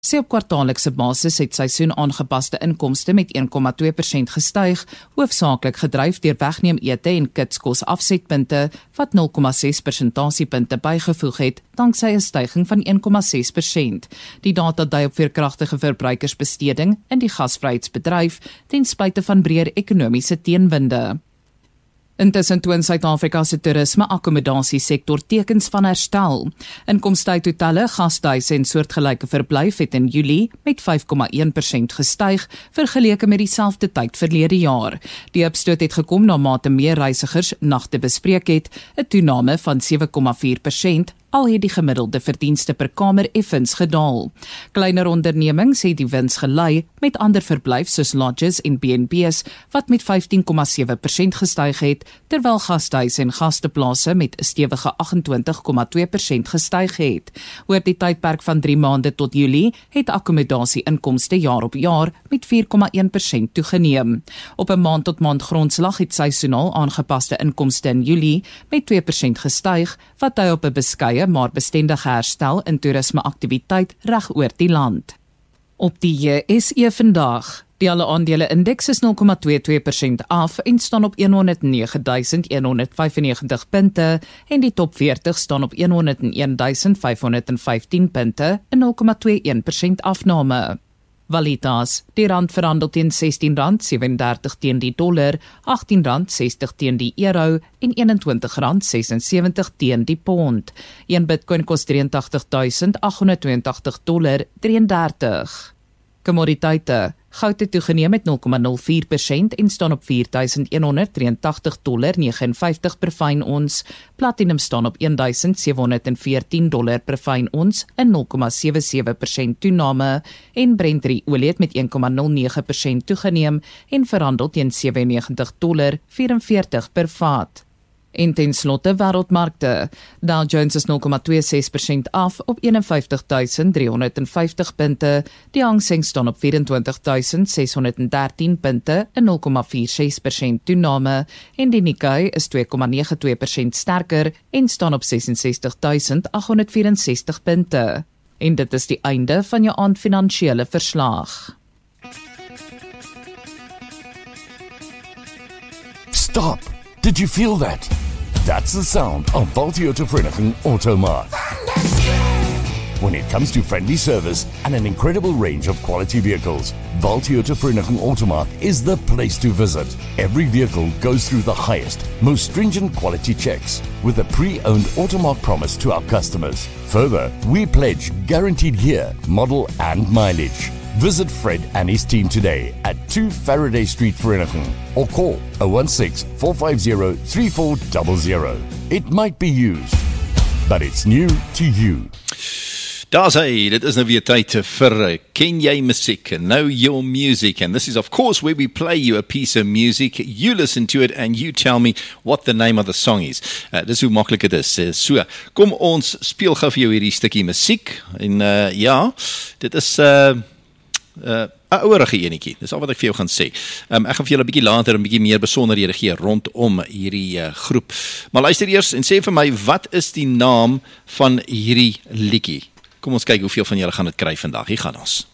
Sê op kwartaallikse basis het seisoen aangepaste inkomste met 1,2% gestyg, hoofsaaklik gedryf deur wegneem ete en kitskos afsetpunte, wat 0,6 persentasiepunte bygevoeg het, danksy 'n styging van 1,6%. Die data dui op veerkragtige verbruikersbesteding in die gasvryheidsbedryf, ten spyte van breër ekonomiese teenwinde. Intussen toon Suid-Afrika se toerisme-akkommodasiesektor tekens van herstel. Inkomste uit hotelle, gastehuise en soortgelyke verblyf het in Julie met 5,1% gestyg, vergeleke met dieselfde tyd verlede jaar. Die opstoot het gekom na mate meer reisigers nagte bespreek het, 'n toename van 7,4%, al het die gemiddelde verdienste per kamer effens gedaal. Kleiner ondernemings het die wins gelei, met ander verblyf soos lodges en B&B's wat met 15,7% gestyg het, terwyl gastehuise en gasteplase met 'n stewige 28,2% gestyg het. Oor die tydperk van 3 maande tot Julie het akkommodasie-inkomste jaar op jaar met 4,1% toegeneem. Op 'n maand-tot-maand grondslag het seisoenaal aangepaste inkomste in Julie met 2% gestyg, wat dui op 'n beskeie maar bestendige herstel in toerisme-aktiwiteit reg oor die land. Op die JSE vandag. Die alle aandele-indeks is 0,22% af en staan op 109.195 punte en die top 40 staan op 101.515 punte, 'n 0,21% afname. Valutas, die rand verhandel teen R16.37 teen die dollar, R18.60 teen die euro en R21.76 teen die pond. Een bitcoin kos $83.882,33. Kommoditeite, goud het toegeneem met 0,04% en staan op $4.183,59 per fyn ons. Platinum staan op $1.714 per fyn ons, 'n 0,77% toename, en Brent olie het met 1,09% toegeneem en verhandel teen $97.44 per vat. En ten slotte wêreldmarkte. Dow Jones is 0,26% af op 51.350 punte. Die Hang Seng staan op 24.613 punte, 'n 0,46% toename. En die Nikkei is 2,92% sterker en staan op 66.864 punte. En dit is die einde van jou aandfinansiële verslag. Stop! Did you feel that? That's the sound of Valtioto Vereniging Automark. When it comes to friendly service and an incredible range of quality vehicles, Valtioto Vereniging Automark is the place to visit. Every vehicle goes through the highest, most stringent quality checks with a pre-owned Automark promise to our customers. Further, we pledge guaranteed year, model and mileage. Visit Fred and his team today at 2 Faraday Street, Vereniging, or call 016-450-3400. It might be used, but it's new to you. Daar's hy, dit is nou weer tyd vir Ken Jy Musiek, Know Your Music, and this is of course where we play you a piece of music, you listen to it and you tell me what the name of the song is. Dis hoe maklik dit is. So, kom ons speel gou vir jou hierdie stukkie musiek, en ja, dit is 'n ouerige enetjie, dis al wat ek vir jou gaan sê. Ek gaan vir julle 'n bietjie later 'n bietjie meer besonderhede gee rondom hierdie groep. Maar luister eers en sê vir my, wat is die naam van hierdie liedjie? Kom ons kyk hoeveel van julle gaan dit kry vandag. Hier gaan ons.